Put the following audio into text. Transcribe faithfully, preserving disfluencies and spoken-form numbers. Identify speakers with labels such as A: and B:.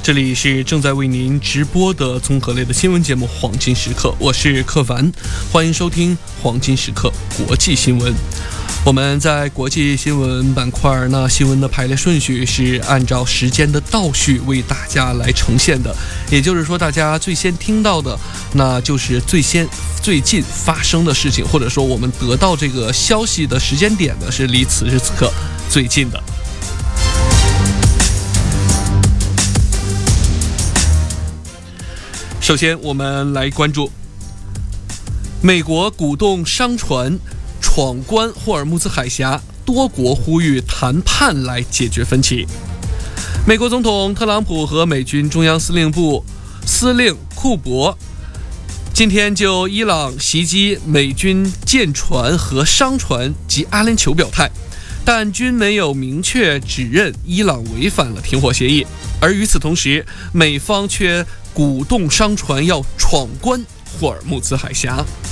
A: 这里是正在为您直播的综合类的新闻节目《黄金时刻》，我是克凡，欢迎收听《黄金时刻》国际新闻。我们在国际新闻板块，那新闻的排列顺序是按照时间的倒序为大家来呈现的，也就是说，大家最先听到的，那就是最先最近发生的事情，或者说我们得到这个消息的时间点呢，是离此时此刻最近的。首先，我们来关注美国鼓动商船闯关霍尔木兹海峡，多国呼吁谈判来解决分歧。美国总统特朗普和美军中央司令部司令库珀今天就伊朗袭击美军舰船和商船及阿联酋表态，但均没有明确指认伊朗违反了停火协议。而与此同时，美方却鼓动商船要闯关霍尔木兹海峡。